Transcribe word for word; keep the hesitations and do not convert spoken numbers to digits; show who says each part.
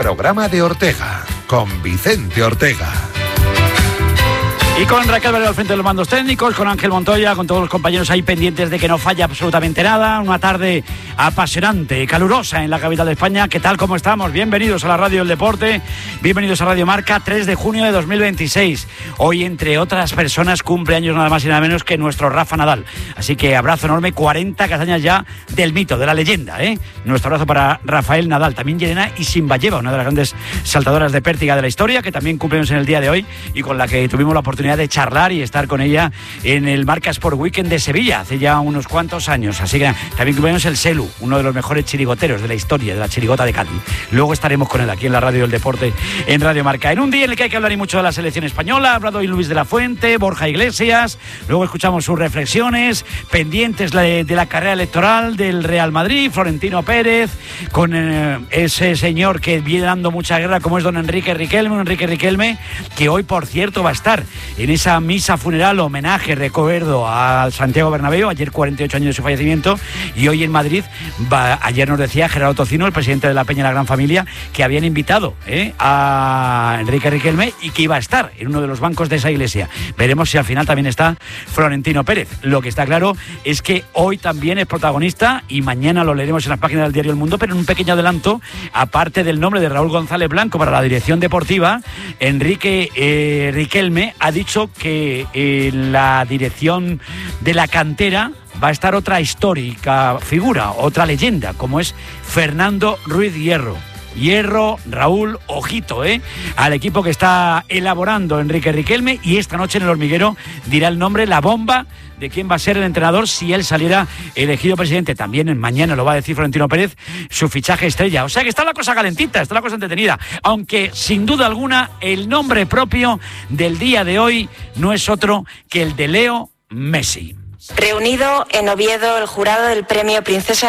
Speaker 1: programa de Ortega, con Vicente Ortega.
Speaker 2: Y con Raquel Valero al frente de los mandos técnicos, con Ángel Montoya, con todos los compañeros ahí pendientes de que no falla absolutamente nada. Una tarde apasionante, calurosa en la capital de España. ¿Qué tal? ¿Cómo estamos? Bienvenidos a la Radio del Deporte, bienvenidos a Radio Marca, tres de junio de dos mil veintiséis. Hoy, entre otras personas, cumple años nada más y nada menos que nuestro Rafa Nadal. Así que abrazo enorme, cuarenta castañas ya del mito, de la leyenda, ¿eh? Nuestro abrazo para Rafael Nadal, también Yelena Isinbayeva, una de las grandes saltadoras de pértiga de la historia, que también cumpleaños en el día de hoy y con la que tuvimos la oportunidad de charlar y estar con ella en el Marca Sport Weekend de Sevilla hace ya unos cuantos años. Así que también tuvimos el Selu, uno de los mejores chirigoteros de la historia de la chirigota de Cádiz. Luego estaremos con él aquí en la Radio del Deporte, en Radio Marca, en un día en el que hay que hablar y mucho de la selección española. Ha hablado hoy Luis de la Fuente, Borja Iglesias, luego escuchamos sus reflexiones pendientes de, de la carrera electoral del Real Madrid, Florentino Pérez, con eh, ese señor que viene dando mucha guerra como es don Enrique Riquelme, Enrique Riquelme, que hoy por cierto va a estar en esa misa funeral, homenaje, recuerdo al Santiago Bernabéu, ayer cuarenta y ocho años de su fallecimiento, y hoy en Madrid, va, ayer nos decía Gerardo Tocino, el presidente de la Peña de la Gran Familia, que habían invitado ¿eh? a Enrique Riquelme y que iba a estar en uno de los bancos de esa iglesia. Veremos si al final también está Florentino Pérez. Lo que está claro es que hoy también es protagonista, y mañana lo leeremos en las páginas del diario El Mundo, pero en un pequeño adelanto, aparte del nombre de Raúl González Blanco para la dirección deportiva, Enrique eh, Riquelme ha dicho que en la dirección de la cantera va a estar otra histórica figura, otra leyenda, como es Fernando Ruiz Hierro. Hierro, Raúl, ojito, ¿eh? al equipo que está elaborando Enrique Riquelme, y esta noche en el Hormiguero dirá el nombre, la bomba, de quién va a ser el entrenador si él saliera elegido presidente. También en mañana lo va a decir Florentino Pérez, su fichaje estrella. O sea que está la cosa calentita, está la cosa entretenida, aunque sin duda alguna el nombre propio del día de hoy no es otro que el de Leo Messi.
Speaker 3: Reunido en Oviedo el jurado del premio Princesa